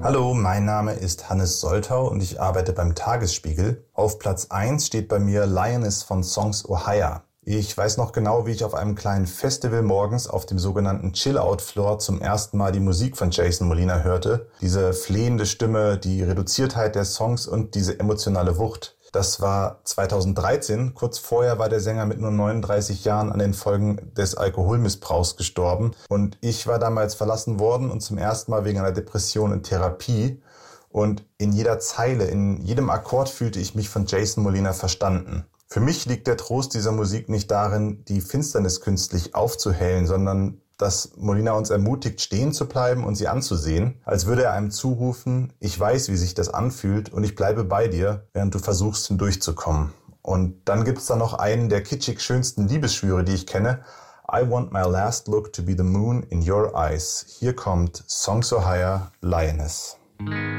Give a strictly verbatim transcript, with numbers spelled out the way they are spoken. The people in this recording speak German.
Hallo, mein Name ist Hannes Soltau und ich arbeite beim Tagesspiegel. Auf Platz eins steht bei mir Lioness von Songs Ohia. Ich weiß noch genau, wie ich auf einem kleinen Festival morgens auf dem sogenannten Chill-Out-Floor zum ersten Mal die Musik von Jason Molina hörte. Diese flehende Stimme, die Reduziertheit der Songs und diese emotionale Wucht. Das war zweitausenddreizehn. Kurz vorher war der Sänger mit nur neununddreißig Jahren an den Folgen des Alkoholmissbrauchs gestorben. Und ich war damals verlassen worden und zum ersten Mal wegen einer Depression in Therapie. Und in jeder Zeile, in jedem Akkord fühlte ich mich von Jason Molina verstanden. Für mich liegt der Trost dieser Musik nicht darin, die Finsternis künstlich aufzuhellen, sondern dass Molina uns ermutigt, stehen zu bleiben und sie anzusehen, als würde er einem zurufen, ich weiß, wie sich das anfühlt und ich bleibe bei dir, während du versuchst, hindurchzukommen. Und dann gibt's da noch einen der kitschig schönsten Liebesschwüre, die ich kenne. I want my last look to be the moon in your eyes. Hier kommt Songs Ohia, Lioness.